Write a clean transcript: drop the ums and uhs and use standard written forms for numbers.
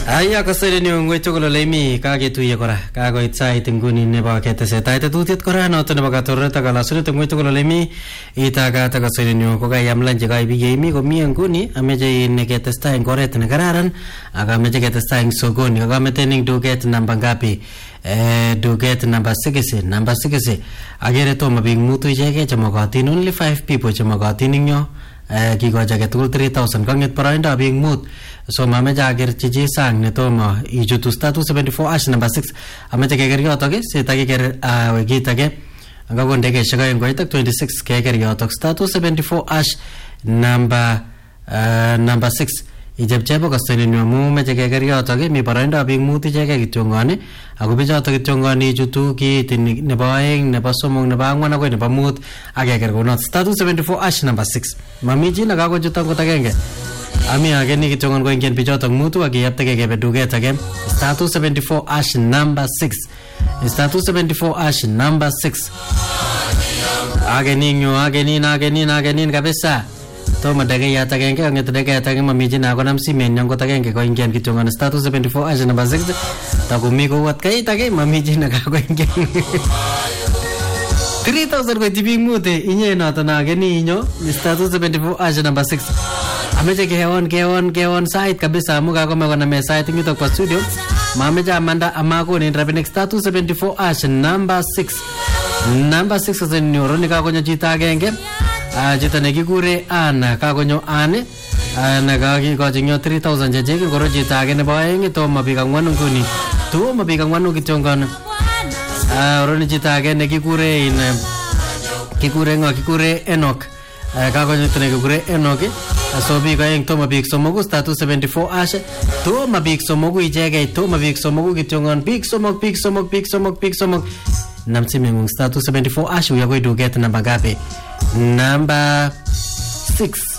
Aya kasere ni ngwe tokolo lemi kagetuye kora kagoit sait nguni nebo ketesetai tetutiet kora noto nebo katoreta kalasure ngwe tokolo lemi itaga ta kasere ni ko kayam lanje kai bigemi komie nguni ameje ne ketestai ngoret ne kararan aga ameje ketestai sokoni aga metening duket namba ngapi duket number 6 agere to mabing mutu ichege chamagotin only 5 people chamagotin inyo kigoja ketul 3000 kanget paraindo bing mut so mameje ager chiji sang ne tomo ijutu status 74 ash number 6 ameje keger yotok setake ker wegitage ngagonde ke shaga ngoitak 26 keger yotok status 74 ash number 6 ijebjebo kaseni nyamu meje keger yotok mi paraindo bing mut ichege kityongani ako bichotok kityongani ijutu kit nebo aeng nebo somong nebo angwan akoi nebo mut akeger konot status 74 ash number 6 mamiji na kagojutan kotagenge ami age ni kitongon ko ingen bichotok mutu akiyaptege kebe duket age status 74 ash number 6 status 74 ash number 6 age ni kabisa to madage yatagenge angetege yatage mamiji na konam simen nyango tagenge ko ingen kitongon status 74 ash number 6 takumi ko wat kai tage mamiji na ko ingen 3000 ko tibi mute inye na tana age ni inyo status 74 ash number 6 ameje keon site kabisa muga kome kona me site ngito kwa studio mameja amanda amako ni rabinex status 74 ash number 6 zenyo ni ka konyo chita agenge chita nekikure ana ka konyo ane na ka ko jinyo 3000 jeje koro chita age nebo aeng to mabika ngwanu nguni to mabika ngwanu kitongon roni chita age nekikure kikure Enoch kagonyo tenekure Enoch so big aeng to mabik somogu status 74 ash to mabik somogu ijege to mabik somogu kitongon big somok namsimengung status 74 ash uyago duget namba gapi number 6